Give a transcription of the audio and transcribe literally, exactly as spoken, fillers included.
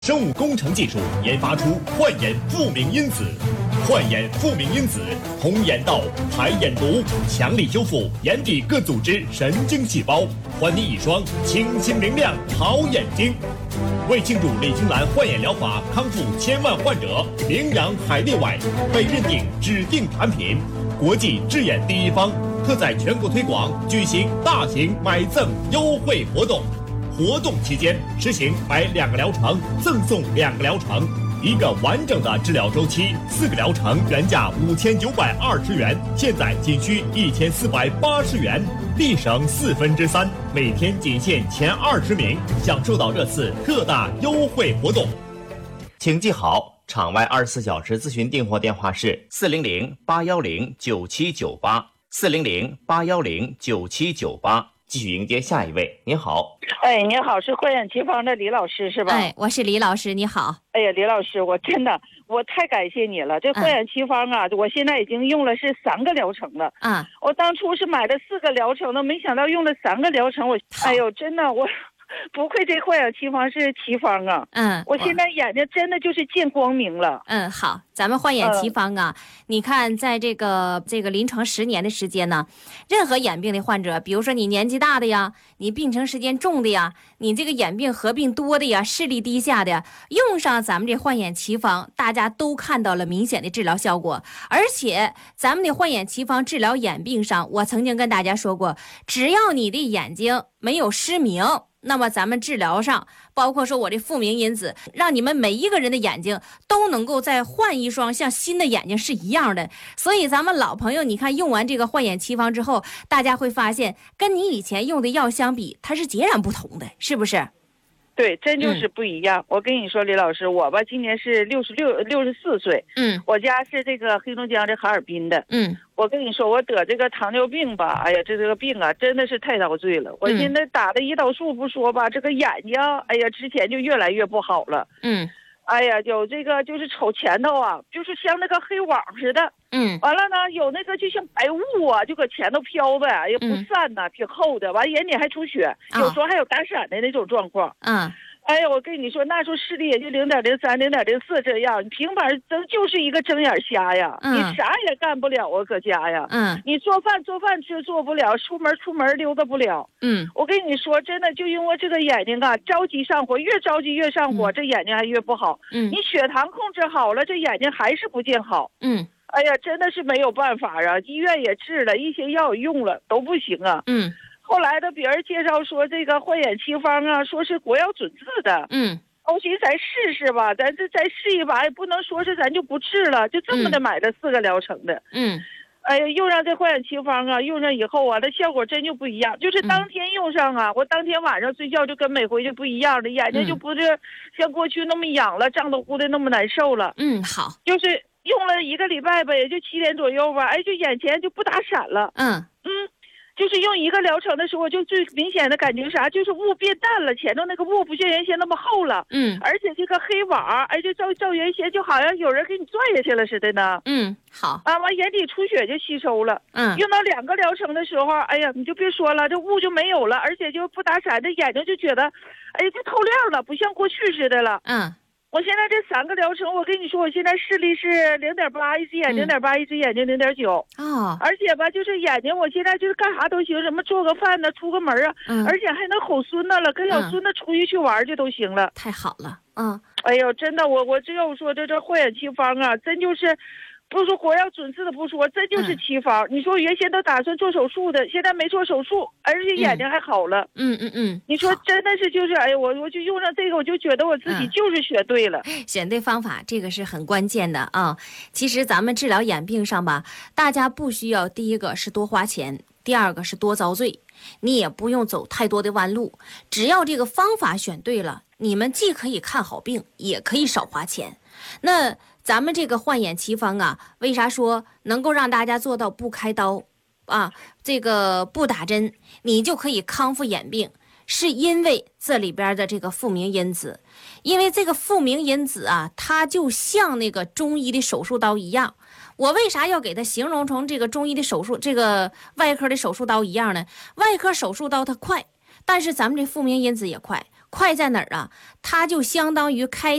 生物工程技术研发出焕眼复明因子，焕眼复明因子通眼道、排眼毒，强力修复眼底各组织神经细胞，还你一双清新明亮好眼睛。为庆祝李青兰焕眼疗法康复千万患者，名扬海内外，被认定指定产品，国际治眼第一方，特在全国推广，举行大型买赠优惠活动。活动期间实行买两个疗程赠送两个疗程，一个完整的治疗周期，四个疗程原价五千九百二十元，现在仅需一千四百八十元，立省四分之三，每天仅限前二十名享受到这次特大优惠活动。请记好，场外二十四小时咨询订货电话是四零零八幺零九七九八，四零零八幺零九七九八。继续迎接下一位，您好。 哎，你好，是慧眼奇方的李老师是吧？ 哎，我是李老师，你好。 哎呀，李老师，我真的我太感谢你了。这慧眼奇方啊、嗯，我现在已经用了是三个疗程了。 啊、嗯， 我当初是买的四个疗程的，没想到用了三个疗程，我哎呦，真的我。不愧这慧眼奇方是奇方啊！ 嗯， 我现在眼睛真的就是见光明了。 嗯，好，咱们慧眼奇方啊，嗯、你看，在这个这个临床十年的时间呢，任何眼病的患者，比如说你年纪大的呀，你病程时间重的呀，你这个眼病合并多的呀，视力低下的呀，用上咱们这慧眼奇方，大家都看到了明显的治疗效果。而且咱们的慧眼奇方治疗眼病上，我曾经跟大家说过，只要你的眼睛没有失明，那么咱们治疗上，包括说我这复明因子，让你们每一个人的眼睛都能够再换一双像新的眼睛是一样的。所以咱们老朋友，你看用完这个慧眼奇方之后，大家会发现跟你以前用的药相比，它是截然不同的，是不是？ 对，真就是不一样。嗯、我跟你说，李老师，我吧今年是六十六六十四岁， 嗯， 我家是这个黑龙江这哈尔滨的， 嗯， 我跟你说，我得这个糖尿病吧，哎呀，这这个病啊，真的是太遭罪了。我现在打的胰岛素不说吧，这个眼睛，哎呀，之前就越来越不好了， 嗯， 哎呀，有这个就是瞅前头啊，就是像那个黑网似的。 嗯， 完了呢，有那个就像白雾啊，就搁前头飘的，也不散呐、嗯，挺厚的。完眼底还出血，有时候还有打闪的那种状况。 嗯， 哎呀，我跟你说，那时候视力也就零点零三、零点零四这样，你平板都就是一个睁眼瞎呀， 嗯、 你啥也干不了啊，搁家呀。 嗯， 你做饭做饭吃做不了，出门出门溜达不了。 嗯， 我跟你说，真的就因为这个眼睛啊，着急上火，越着急越上火，嗯、这眼睛还越不好。 嗯， 你血糖控制好了，这眼睛还是不见好。 嗯。 哎呀，真的是没有办法啊！医院也治了，一些药也用了，都不行啊。 嗯。 后来的别人介绍说这个慧眼奇方啊，说是国药准字的。 嗯。 我寻思咱试试吧，咱这再试一把，也不能说是咱就不治了，就这么的买的四个疗程的。 嗯。 哎呀，用上这慧眼奇方啊，用上以后啊，它效果真就不一样。就是当天用上啊，嗯、我当天晚上睡觉就跟每回就不一样的，眼睛就不是像过去那么痒了，胀得乎的那么难受了。 嗯，好。 就是。用了一个礼拜吧，也就七点左右吧，哎，就眼前就不打闪了。 嗯嗯，就是用一个疗程的时候，就最明显的感觉啥，就是雾变淡了，前头那个雾不像原先那么厚了。 嗯， 而且这个黑网，哎，就照照原先就好像有人给你拽下去了似的呢。 嗯，好。 啊，完眼底出血就吸收了。 嗯， 用到两个疗程的时候，哎呀，你就别说了，这雾就没有了，而且就不打闪，这眼睛就觉得，哎，就透亮了，不像过去似的了。 嗯。 我现在这三个疗程，我跟你说，我现在视力是零点八，一只眼零点八，一只眼睛零点九。 哦。 而且吧，就是眼睛，我现在就是干啥都行，什么做个饭呢，出个门啊， 嗯， 而且还能吼孙子了，跟小孙子出去去玩去都行了。 太好了，嗯。 哎呦，真的，我我只有说这这慧眼奇方啊，真就是。不说国药准字的不说，这就是奇方。嗯、你说原先都打算做手术的，现在没做手术，而且眼睛还好了。 嗯嗯嗯。 你说真的是就是，哎呀，我我就用上这个，我就觉得我自己就是选对了。 嗯、选对方法，这个是很关键的啊。其实咱们治疗眼病上吧，大家不需要第一个是多花钱，第二个是多遭罪，你也不用走太多的弯路，只要这个方法选对了，你们既可以看好病，也可以少花钱。那咱们这个焕眼奇方啊，为啥说能够让大家做到不开刀啊，这个不打针，你就可以康复眼病？是因为这里边的这个复明因子，因为这个复明因子啊，它就像那个中医的手术刀一样。我为啥要给它形容成这个中医的手术，这个外科的手术刀一样呢？外科手术刀它快，但是咱们这复明因子也快。 快在哪儿啊？它就相当于开